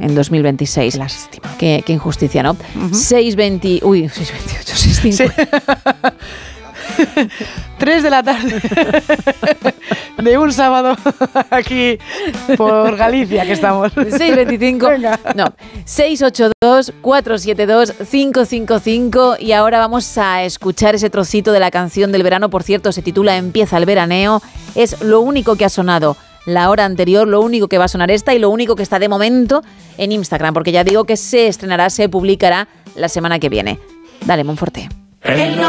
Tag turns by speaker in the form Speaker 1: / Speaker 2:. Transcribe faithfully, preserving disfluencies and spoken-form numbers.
Speaker 1: en dos mil veintiséis.
Speaker 2: Lástima.
Speaker 1: Qué, qué injusticia, ¿no? Uh-huh. seis veinte... Uy, seis veintiocho, seis cincuenta.
Speaker 2: Sí. tres de la tarde de un sábado aquí por Galicia que estamos.
Speaker 1: seis veinticinco.
Speaker 2: Venga.
Speaker 1: No, seis ocho dos, cuatro siete dos, cinco cinco cinco. Y ahora vamos a escuchar ese trocito de la canción del verano. Por cierto, se titula Empieza el veraneo. Es lo único que ha sonado la hora anterior, lo único que va a sonar esta y lo único que está de momento en Instagram, porque ya digo que se estrenará, se publicará la semana que viene. Dale, Monforte.